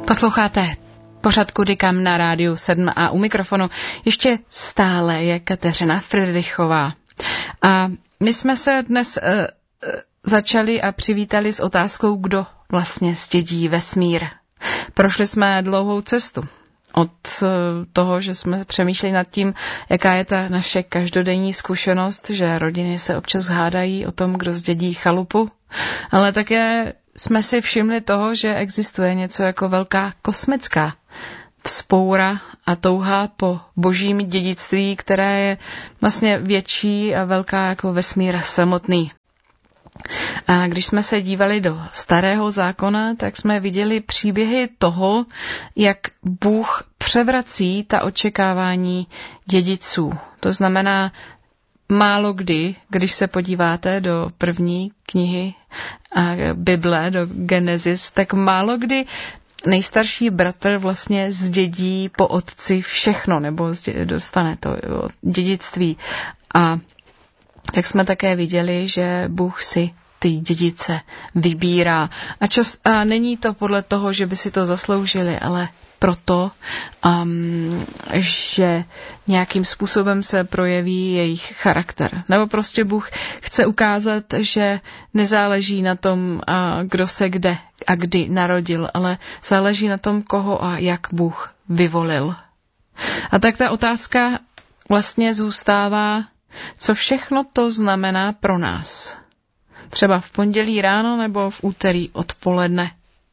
Posloucháte pořad Kudy kam na rádiu 7 a u mikrofonu ještě stále je Kateřina Fridrichová. A my jsme se dnes začali a přivítali s otázkou, kdo vlastně zdědí vesmír. Prošli jsme dlouhou cestu od toho, že jsme přemýšleli nad tím, jaká je ta naše každodenní zkušenost, že rodiny se občas hádají o tom, kdo zdědí chalupu, ale také jsme si všimli toho, že existuje něco jako velká kosmická vzpoura a touha po božím dědictví, které je vlastně větší a velká jako vesmír samotný. A když jsme se dívali do Starého zákona, tak jsme viděli příběhy toho, jak Bůh převrací ta očekávání dědiců. To znamená, málo kdy, když se podíváte do první knihy Bible, do Genesis, tak málo kdy nejstarší bratr vlastně zdědí po otci všechno, nebo dostane to dědictví. A tak jsme také viděli, že Bůh si ty dědice vybírá. A není to podle toho, že by si to zasloužili, ale proto, že nějakým způsobem se projeví jejich charakter. Nebo prostě Bůh chce ukázat, že nezáleží na tom, kdo se kde a kdy narodil, ale záleží na tom, koho a jak Bůh vyvolil. A tak ta otázka vlastně zůstává, co všechno to znamená pro nás. Třeba v pondělí ráno nebo v úterý odpoledne.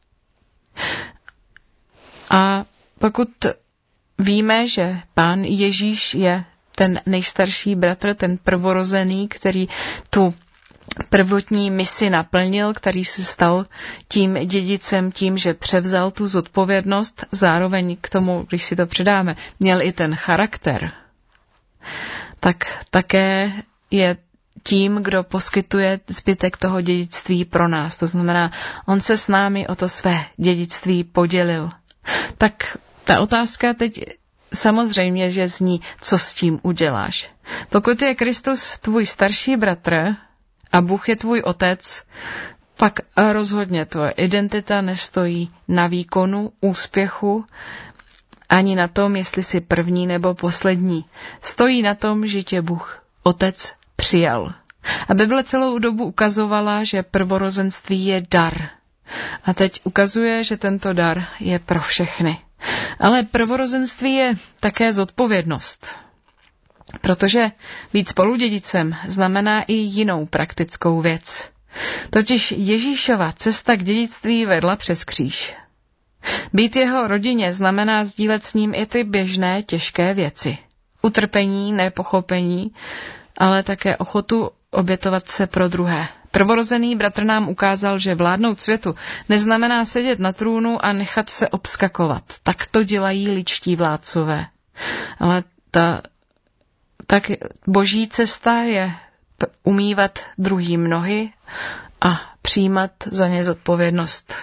A pokud víme, že Pán Ježíš je ten nejstarší bratr, ten prvorozený, který tu prvotní misi naplnil, který se stal tím dědicem tím, že převzal tu zodpovědnost, zároveň k tomu, když si to předáme, měl i ten charakter, tak také je tím, kdo poskytuje zbytek toho dědictví pro nás. To znamená, on se s námi o to své dědictví podělil. Tak ta otázka teď samozřejmě, že zní, co s tím uděláš. Pokud je Kristus tvůj starší bratr a Bůh je tvůj otec, pak rozhodně tvoje identita nestojí na výkonu, úspěchu, ani na tom, jestli jsi první nebo poslední. Stojí na tom, že tě Bůh otec přijal. A Bible celou dobu ukazovala, že prvorozenství je dar. A teď ukazuje, že tento dar je pro všechny. Ale prvorozenství je také zodpovědnost. Protože být spoludědicem znamená i jinou praktickou věc. Totiž Ježíšova cesta k dědictví vedla přes kříž. Být jeho rodině znamená sdílet s ním i ty běžné těžké věci. Utrpení, nepochopení, ale také ochotu obětovat se pro druhé. Prvorozený bratr nám ukázal, že vládnout světu neznamená sedět na trůnu a nechat se obskakovat. Tak to dělají ličtí vládcové. Ale tak boží cesta je umývat druhým nohy a přijímat za ně zodpovědnost.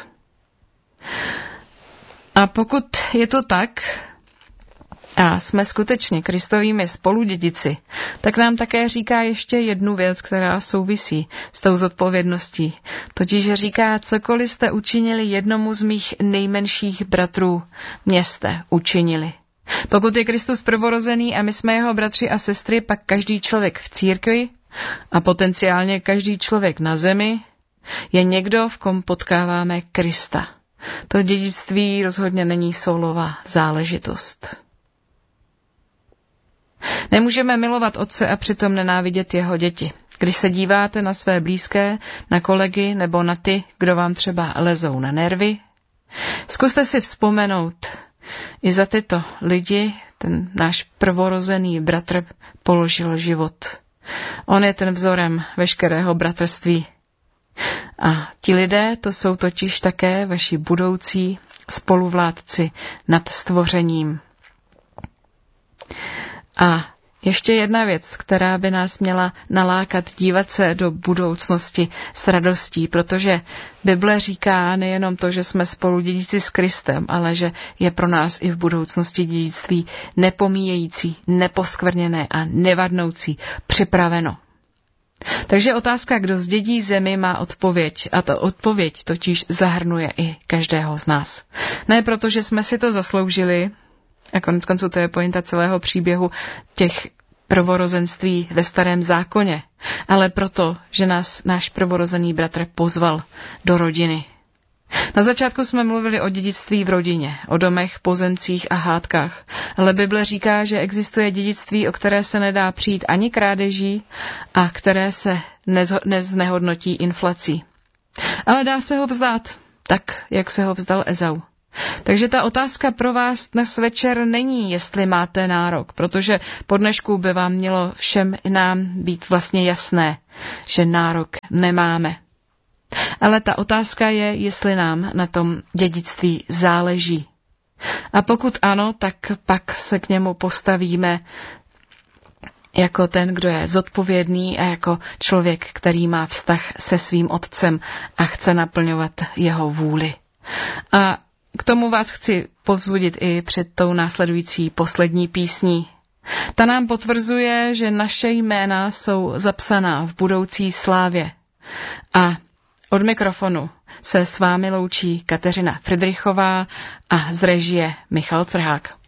A pokud je to tak, a jsme skutečně Kristovými spoludědici, tak nám také říká ještě jednu věc, která souvisí s tou zodpovědností. Totiž říká, cokoliv jste učinili jednomu z mých nejmenších bratrů, mě jste učinili. Pokud je Kristus prvorozený a my jsme jeho bratři a sestry, pak každý člověk v církvi a potenciálně každý člověk na zemi je někdo, v kom potkáváme Krista. To dědictví rozhodně není soulová záležitost. Nemůžeme milovat otce a přitom nenávidět jeho děti. Když se díváte na své blízké, na kolegy nebo na ty, kdo vám třeba lezou na nervy, zkuste si vzpomenout, i za tyto lidi ten náš prvorozený bratr položil život. On je ten vzorem veškerého bratrství. A ti lidé, to jsou totiž také vaši budoucí spoluvládci nad stvořením. A ještě jedna věc, která by nás měla nalákat dívat se do budoucnosti s radostí, protože Bible říká nejenom to, že jsme spoludědíci s Kristem, ale že je pro nás i v budoucnosti dědictví nepomíjející, neposkvrněné a nevadnoucí, připraveno. Takže otázka, kdo zdědí zemi, má odpověď. A ta odpověď totiž zahrnuje i každého z nás. Ne proto, že jsme si to zasloužili, a konec konců to je pointa celého příběhu těch prvorozenství ve Starém zákoně, ale proto, že nás náš prvorozený bratr pozval do rodiny. Na začátku jsme mluvili o dědictví v rodině, o domech, pozemcích a hádkách, ale Bible říká, že existuje dědictví, o které se nedá přijít ani krádeží a které se neznehodnotí inflací. Ale dá se ho vzdát, tak, jak se ho vzdal Ezau. Takže ta otázka pro vás dnes večer není, jestli máte nárok, protože po dnešku by vám mělo všem nám být vlastně jasné, že nárok nemáme. Ale ta otázka je, jestli nám na tom dědictví záleží. A pokud ano, tak pak se k němu postavíme jako ten, kdo je zodpovědný a jako člověk, který má vztah se svým otcem a chce naplňovat jeho vůli. A k tomu vás chci povzbudit i před tou následující poslední písní. Ta nám potvrzuje, že naše jména jsou zapsaná v budoucí slávě. A od mikrofonu se s vámi loučí Kateřina Fridrichová a z režie Michal Crhák.